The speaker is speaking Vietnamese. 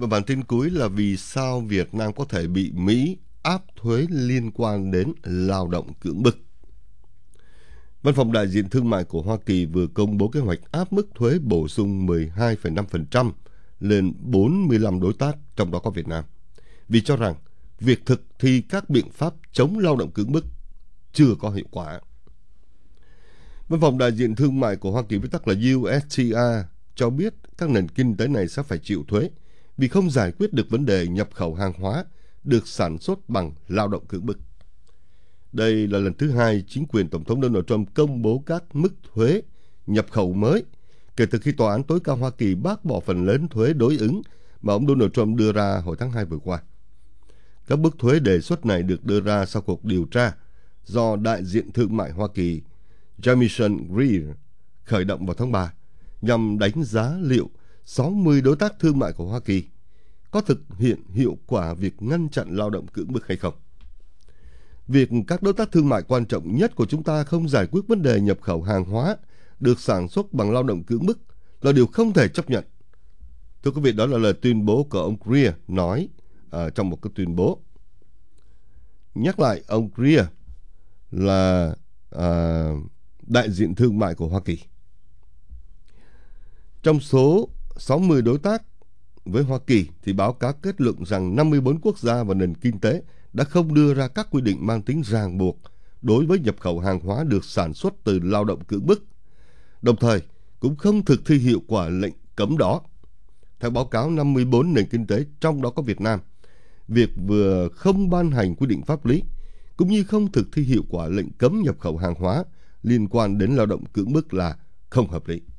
Và bản tin cuối là vì sao Việt Nam có thể bị Mỹ áp thuế liên quan đến lao động cưỡng bức. Văn phòng đại diện thương mại của Hoa Kỳ vừa công bố kế hoạch áp mức thuế bổ sung 12,5% lên 45 đối tác, trong đó có Việt Nam, vì cho rằng việc thực thi các biện pháp chống lao động cưỡng bức chưa có hiệu quả. Văn phòng đại diện thương mại của Hoa Kỳ, viết tắt là USTR, cho biết các nền kinh tế này sẽ phải chịu thuế vì không giải quyết được vấn đề nhập khẩu hàng hóa được sản xuất bằng lao động cưỡng bức. Đây là lần thứ hai chính quyền Tổng thống Donald Trump công bố các mức thuế nhập khẩu mới kể từ khi Tòa án tối cao Hoa Kỳ bác bỏ phần lớn thuế đối ứng mà ông Donald Trump đưa ra hồi tháng 2 vừa qua. Các mức thuế đề xuất này được đưa ra sau cuộc điều tra do đại diện thương mại Hoa Kỳ Jamieson Greer khởi động vào tháng 3 nhằm đánh giá liệu 60 đối tác thương mại của Hoa Kỳ có thực hiện hiệu quả việc ngăn chặn lao động cưỡng bức hay không. Việc các đối tác thương mại quan trọng nhất của chúng ta không giải quyết vấn đề nhập khẩu hàng hóa được sản xuất bằng lao động cưỡng bức là điều không thể chấp nhận. Thưa quý vị, đó là lời tuyên bố của ông Greer nói trong một cái tuyên bố. Nhắc lại, ông Greer là đại diện thương mại của Hoa Kỳ. Trong số 60 đối tác với Hoa Kỳ thì báo cáo kết luận rằng 54 quốc gia và nền kinh tế đã không đưa ra các quy định mang tính ràng buộc đối với nhập khẩu hàng hóa được sản xuất từ lao động cưỡng bức, đồng thời cũng không thực thi hiệu quả lệnh cấm đó. Theo báo cáo 54 nền kinh tế, trong đó có Việt Nam, việc vừa không ban hành quy định pháp lý cũng như không thực thi hiệu quả lệnh cấm nhập khẩu hàng hóa liên quan đến lao động cưỡng bức là không hợp lý.